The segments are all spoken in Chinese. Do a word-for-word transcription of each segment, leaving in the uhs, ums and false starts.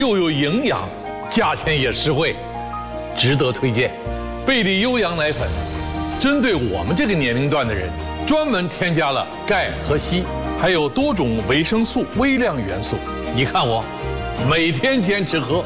又有营养，价钱也实惠，值得推荐。贝利优羊奶粉，针对我们这个年龄段的人，专门添加了钙和硒，还有多种维生素、微量元素。你看我，每天坚持喝。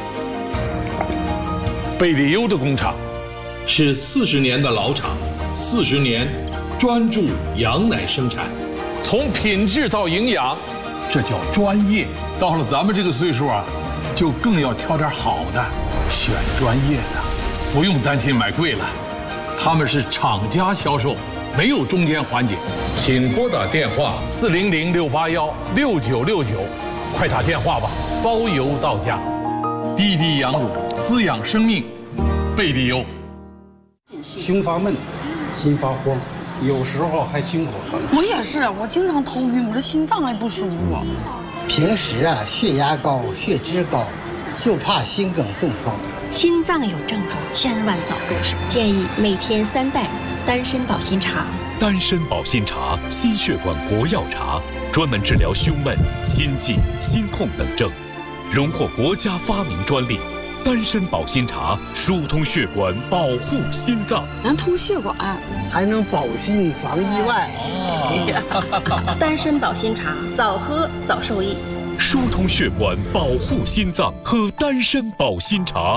贝利优的工厂是四十年的老厂，四十年专注羊奶生产，从品质到营养，这叫专业。到了咱们这个岁数啊，就更要挑点好的，选专业的，不用担心买贵了。他们是厂家销售，没有中间环节。请拨打电话四零零六八幺六九六九，快打电话吧，包邮到家。滴滴羊乳滋养生命，贝利优。 胸发闷，心发慌，有时候还心口疼。 我也是，我经常头晕，我这心脏还不舒服。 平时啊，血压高、血脂高，就怕心梗中风。 心脏有症状，千万早重视。建议每天三袋丹参保心茶。 丹参保心茶，心血管国药茶，专门治疗胸闷、心悸、心痛等症，荣获国家发明专利。丹参保心茶疏通血管，保护心脏， 能通血管， 还能保心防意外。 哦、丹参保心茶，早喝早受益。 疏通血管，保护心脏，喝丹参保心茶。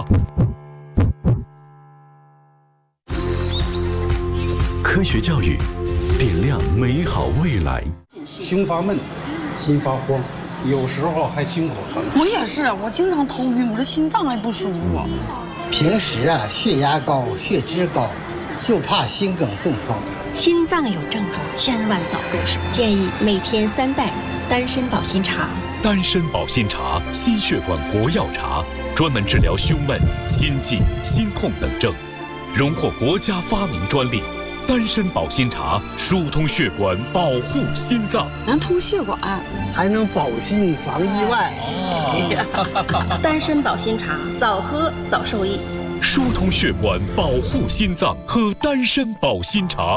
科学教育，点亮美好未来。 胸发闷，心发慌，有时候还心口疼。 我也是，我经常头晕，我这心脏还不舒服。 平时啊，血压高、血脂高，就怕心梗中风。 心脏有症状，千万早重视。建议每天三袋丹参保心茶。 丹参保心茶，心血管国药茶，专门治疗胸闷、心悸、心痛等症，荣获国家发明专利。丹参保心茶疏通血管，保护心脏， 能通血管， 还能保心防意外。 哦、丹参保心茶，早喝早受益。 疏通血管，保护心脏，喝丹参保心茶。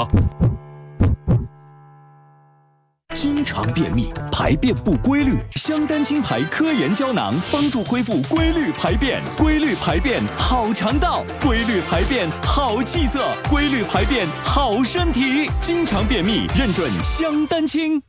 经常便秘，排便不规律，香丹清排科研胶囊帮助恢复规律排便，规律排便好肠道，规律排便好气色，规律排便好身体。经常便秘，认准香丹清。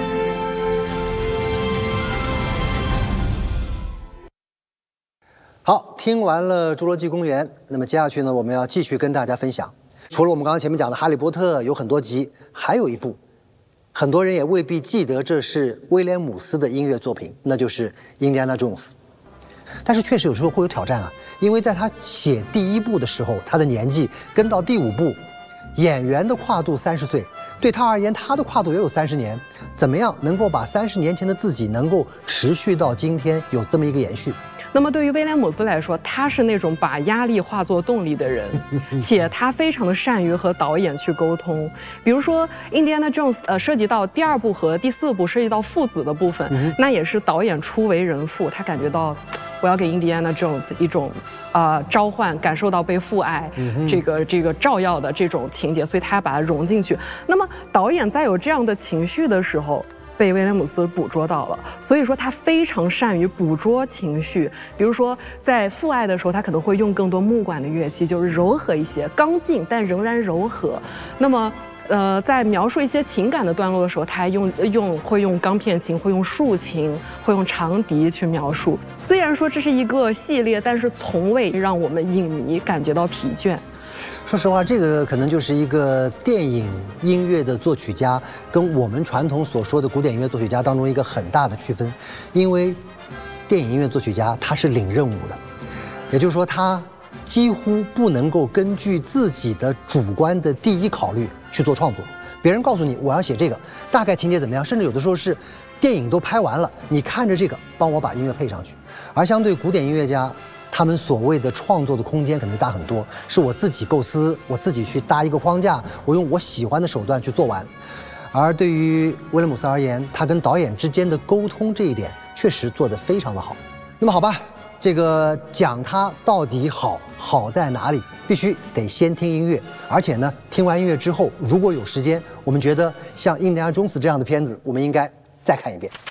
好，听完了《侏罗纪公园》，那么接下去呢，我们要继续跟大家分享。除了我们刚刚前面讲的《哈利波特》有很多集，还有一部。很多人也未必记得这是威廉姆斯的音乐作品，那就是《印第安纳琼斯》。但是确实有时候会有挑战啊，因为在他写第一部的时候，他的年纪跟到第五部，演员的跨度三十岁，对他而言，他的跨度也有三十年。怎么样能够把三十年前的自己能够持续到今天，有这么一个延续？ 那么对于威廉姆斯来说，他是那种把压力化作动力的人，且他非常的善于和导演去沟通。比如说《印第安纳琼斯》呃，涉及到第二部和第四部涉及到父子的部分，嗯、那也是导演初为人父，他感觉到我要给印第安纳琼斯一种啊、呃、召唤，感受到被父爱，嗯、这个这个照耀的这种情节，所以他把它融进去。那么导演在有这样的情绪的时候，被威廉姆斯捕捉到了，所以说他非常善于捕捉情绪。比如说在父爱的时候，他可能会用更多木管的乐器，就是柔和一些，刚劲但仍然柔和。那么呃，在描述一些情感的段落的时候，他还用用会用钢片琴，会用竖琴，会用长笛去描述。虽然说这是一个系列，但是从未让我们影迷感觉到疲倦。 说实话，这个可能就是一个电影音乐的作曲家跟我们传统所说的古典音乐作曲家当中一个很大的区分，因为电影音乐作曲家他是领任务的，也就是说他几乎不能够根据自己的主观的第一考虑去做创作。别人告诉你我要写这个，大概情节怎么样，甚至有的时候是电影都拍完了，你看着这个帮我把音乐配上去。而相对古典音乐家，他们所谓的创作的空间可能大很多，是我自己构思，我自己去搭一个框架，我用我喜欢的手段去做完。而对于威廉姆斯而言，他跟导演之间的沟通这一点确实做得非常的好。那么好吧，这个讲它到底好好在哪里，必须得先听音乐。而且呢，听完音乐之后，如果有时间，我们觉得像《印第安纳琼斯》这样的片子，我们应该再看一遍。